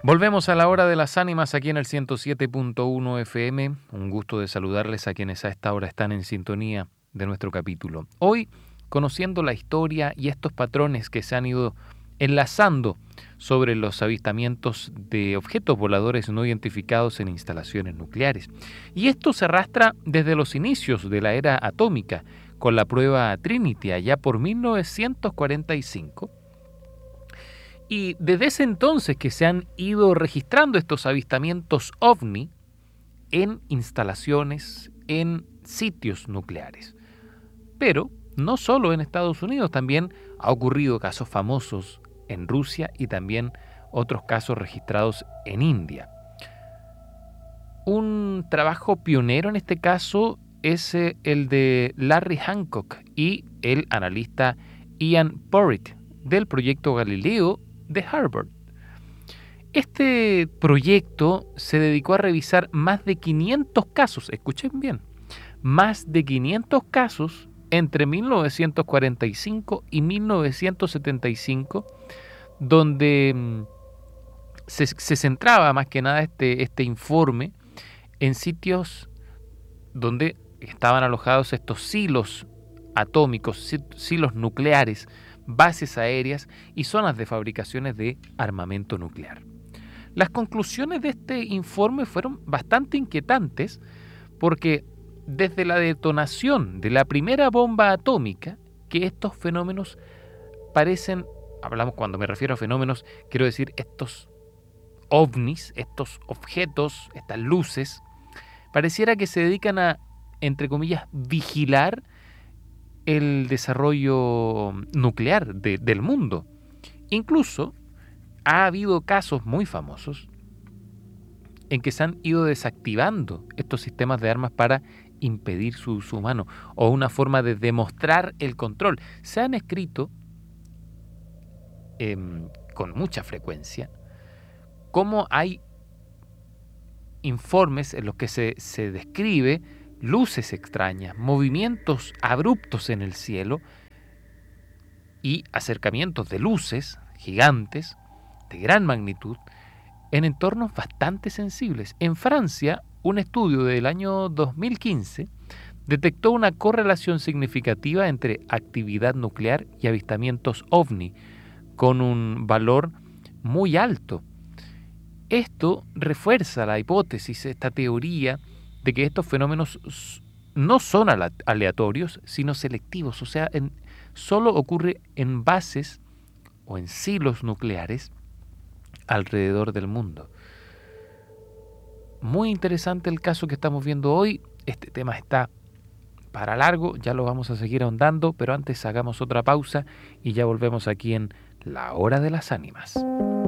Volvemos a la hora de las ánimas aquí en el 107.1 FM. Un gusto de saludarles a quienes a esta hora están en sintonía de nuestro capítulo. Hoy, conociendo la historia y estos patrones que se han ido enlazando sobre los avistamientos de objetos voladores no identificados en instalaciones nucleares. Y esto se arrastra desde los inicios de la era atómica, con la prueba Trinity allá por 1945. Y desde ese entonces que se han ido registrando estos avistamientos OVNI en instalaciones, en sitios nucleares. Pero no solo en Estados Unidos, también ha ocurrido casos famosos en Rusia y también otros casos registrados en India. Un trabajo pionero en este caso es el de Larry Hancock y el analista Ian Porritt del proyecto Galileo de Harvard. Este proyecto se dedicó a revisar más de 500 casos, escuchen bien, más de 500 casos entre 1945 y 1975, donde se centraba más que nada este informe en sitios donde estaban alojados estos silos atómicos, silos nucleares, bases aéreas y zonas de fabricaciones de armamento nuclear. Las conclusiones de este informe fueron bastante inquietantes porque desde la detonación de la primera bomba atómica, que estos fenómenos parecen, cuando me refiero a fenómenos, quiero decir estos ovnis, estos objetos, estas luces, pareciera que se dedican a, entre comillas, vigilar el desarrollo nuclear del mundo. Incluso ha habido casos muy famosos en que se han ido desactivando estos sistemas de armas para impedir su uso humano o una forma de demostrar el control. Se han escrito con mucha frecuencia cómo hay informes en los que se describe luces extrañas, movimientos abruptos en el cielo y acercamientos de luces gigantes de gran magnitud en entornos bastante sensibles. En Francia, un estudio del año 2015 detectó una correlación significativa entre actividad nuclear y avistamientos OVNI, con un valor muy alto. Esto refuerza la hipótesis, esta teoría, de que estos fenómenos no son aleatorios, sino selectivos, o sea, solo ocurre en bases o en silos nucleares alrededor del mundo. Muy interesante el caso que estamos viendo hoy. Este tema está para largo, ya lo vamos a seguir ahondando, pero antes hagamos otra pausa y ya volvemos aquí en La Hora de las Ánimas.